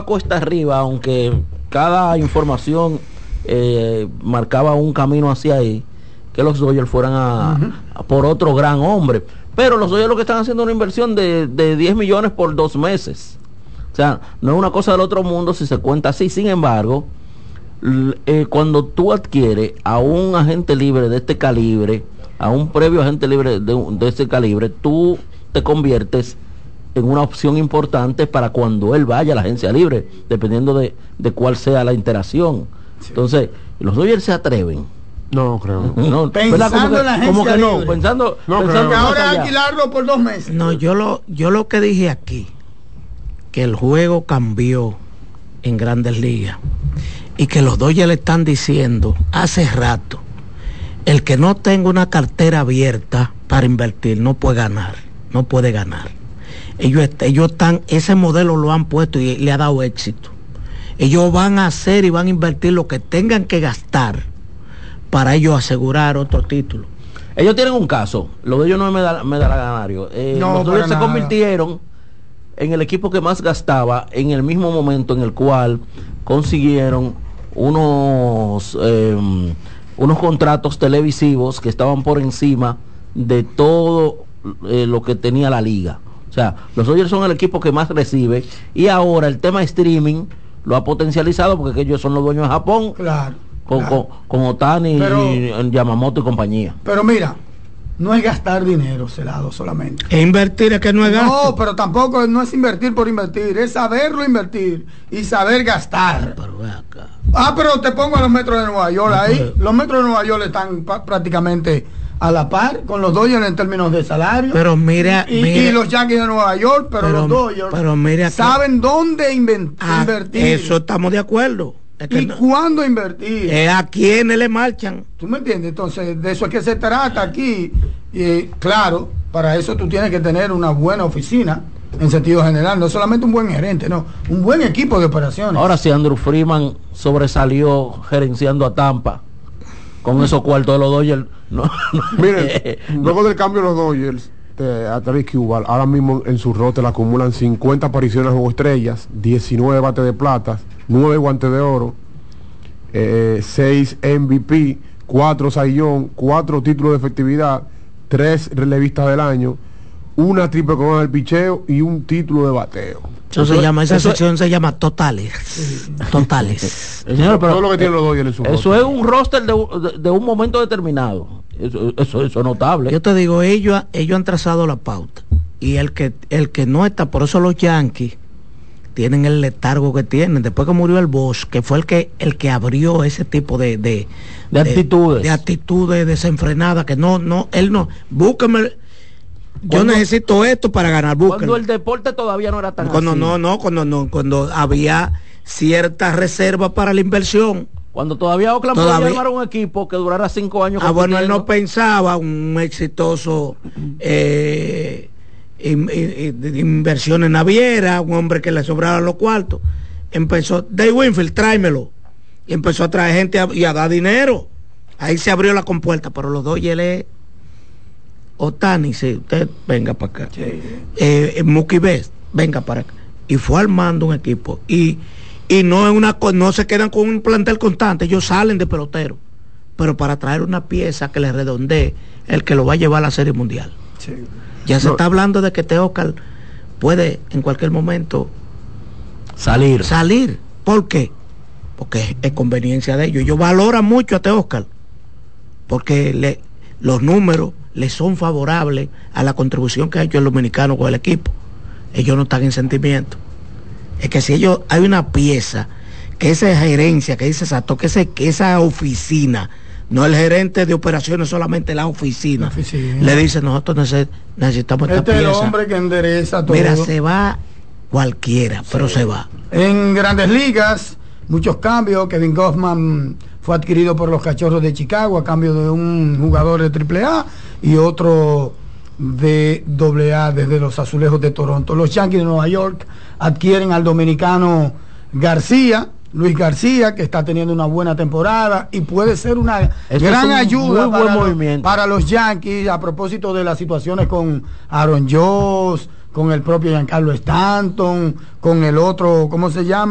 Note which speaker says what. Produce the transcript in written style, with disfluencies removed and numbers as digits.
Speaker 1: cuesta arriba, aunque cada información marcaba un camino hacia ahí, que los Dodgers fueran a por otro gran hombre. Pero los Dodgers lo que están haciendo es una inversión de 10 millones por 2 meses. O sea, no es una cosa del otro mundo si se cuenta así. Sin embargo, cuando tú adquieres a un agente libre de este calibre, a un previo agente libre de este calibre, tú te conviertes en una opción importante para cuando él vaya a la agencia libre, dependiendo de cuál sea la interacción. Sí. Entonces, los Dodgers se atreven.
Speaker 2: No creo.
Speaker 1: No,
Speaker 3: pensando en la agencia
Speaker 1: como que no,
Speaker 3: libre.
Speaker 1: pensando
Speaker 3: que ahora alquilarlo por 2 meses.
Speaker 4: No, yo lo que dije aquí, que el juego cambió en Grandes Ligas y que los Dodgers le están diciendo hace rato, el que no tenga una cartera abierta para invertir no puede ganar. Ellos están, ese modelo lo han puesto y le ha dado éxito. Ellos van a hacer y van a invertir lo que tengan que gastar para ellos asegurar otro título.
Speaker 1: Ellos tienen un caso, lo de ellos no me da la ganario. Los Dodgers se convirtieron en el equipo que más gastaba en el mismo momento en el cual consiguieron unos contratos televisivos que estaban por encima de todo lo que tenía la liga. O sea, los Dodgers son el equipo que más recibe, y ahora el tema streaming lo ha potencializado porque ellos son los dueños de Japón.
Speaker 3: Claro.
Speaker 1: Con Otani, y Yamamoto y compañía.
Speaker 3: Pero mira, no es gastar dinero, Celado, solamente.
Speaker 4: Es invertir, es que no es gasto.
Speaker 3: No, pero tampoco no es invertir por invertir, es saberlo invertir y saber gastar. Pero te pongo a los Metros de Nueva York ahí. Los Metros de Nueva York están prácticamente a la par con los Dodgers en términos de salario.
Speaker 4: Pero mira,
Speaker 3: y los Yankees de Nueva York, pero los Dodgers saben dónde invertir.
Speaker 4: Eso estamos de acuerdo.
Speaker 3: ¿Y cuándo invertir?
Speaker 4: ¿A quiénes le marchan?
Speaker 3: ¿Tú me entiendes? Entonces, de eso es que se trata aquí. Claro, para eso tú tienes que tener una buena oficina, en sentido general, no solamente un buen gerente, no, un buen equipo de operaciones.
Speaker 1: Ahora, si Andrew Freeman sobresalió gerenciando a Tampa con esos cuartos de los Dodgers,
Speaker 2: miren, luego del cambio de los Dodgers a Tarik Cuban, ahora mismo en su roster acumulan 50 apariciones como estrellas, 19 bates de plata, 9 guantes de oro, 6 MVP, 4 Cy Young, 4 títulos de efectividad, 3 relevistas del año, una triple corona del picheo y un título de bateo.
Speaker 4: Esa sección se llama totales. Totales.
Speaker 1: Señor, pero
Speaker 2: todo lo que tienen los Dodgers en su
Speaker 1: eso roster. Es un roster de un momento determinado. Eso es notable.
Speaker 4: Yo te digo, ellos han trazado la pauta. Y el que no está, por eso los Yankees tienen el letargo que tienen. Después que murió el Bosch, que fue el que abrió ese tipo de actitudes. De actitudes desenfrenadas, que él no, búsqueme. Yo necesito esto para ganar. Búsquenlo.
Speaker 1: Cuando el deporte todavía no era tan
Speaker 4: así. Cuando había cierta reserva para la inversión.
Speaker 1: Cuando todavía Oakland podía armar un equipo que durara 5 años.
Speaker 4: Bueno, él no pensaba un exitoso inversión en naviera, un hombre que le sobrara los cuartos. Empezó, Dave Winfield, tráemelo. Y empezó a traer gente y a dar dinero. Ahí se abrió la compuerta, pero los Dodgers Otani, sí, usted venga para acá. Sí. Mookie Betts, venga para acá. Y fue armando un equipo. Y no se quedan con un plantel constante, ellos salen de pelotero. Pero para traer una pieza que les redondee el que lo va a llevar a la Serie Mundial. Sí. Ya se está hablando de que Teócal puede en cualquier momento salir. ¿Por qué? Porque es conveniencia de ellos. Ellos valoran mucho a Teócal porque los números le son favorables a la contribución que ha hecho el dominicano con el equipo. Ellos no están en sentimiento. Es que si hay una pieza, que esa gerencia, que dice exacto, que esa oficina, no el gerente de operaciones, solamente la oficina. Le dice, nosotros necesitamos esta pieza.
Speaker 3: Este es el hombre que endereza todo.
Speaker 4: Mira, se va cualquiera, pero se va.
Speaker 3: En Grandes Ligas, muchos cambios. Kevin Gausman fue adquirido por los Cachorros de Chicago a cambio de un jugador de AAA y otro de AA desde los Azulejos de Toronto. Los Yankees de Nueva York adquieren al dominicano Luis García, que está teniendo una buena temporada y puede ser una gran ayuda para los Yankees a propósito de las situaciones con Aaron Judge, con el propio Giancarlo Stanton, con el otro, ¿cómo se llama?